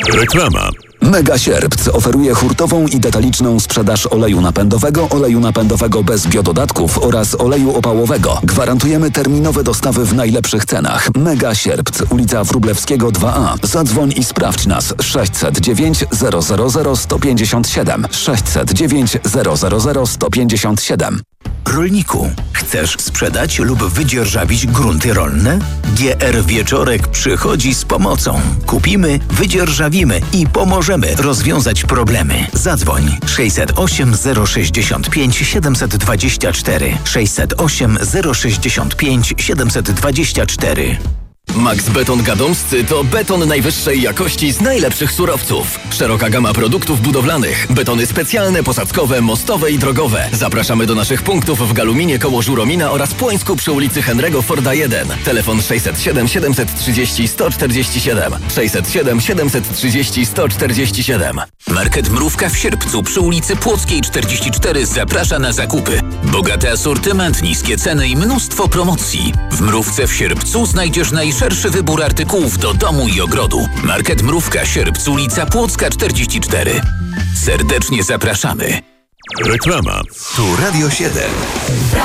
Reklama. Mega Sierpc oferuje hurtową i detaliczną sprzedaż oleju napędowego bez biododatków oraz oleju opałowego. Gwarantujemy terminowe dostawy w najlepszych cenach. Mega Sierpc, ulica Wróblewskiego 2A. Zadzwoń i sprawdź nas. 609 000 157. 609 000 157. Rolniku, chcesz sprzedać lub wydzierżawić grunty rolne? GR Wieczorek przychodzi z pomocą. Kupimy, wydzierżawimy i pomożemy rozwiązać problemy. Zadzwoń 608 065 724 608 065 724. Max Beton Gadomscy to beton najwyższej jakości z najlepszych surowców. Szeroka gama produktów budowlanych. Betony specjalne, posadzkowe, mostowe i drogowe. Zapraszamy do naszych punktów w Galuminie koło Żuromina oraz Płońsku przy ulicy Henry'ego Forda 1. Telefon 607 730 147. 607 730 147. Market Mrówka w Sierpcu przy ulicy Płockiej 44 zaprasza na zakupy. Bogaty asortyment, niskie ceny i mnóstwo promocji. W Mrówce w Sierpcu znajdziesz najszerszy wybór artykułów do domu i ogrodu. Market Mrówka Sierpc, ulica Płocka 44. Serdecznie zapraszamy. Reklama. Tu Radio 7.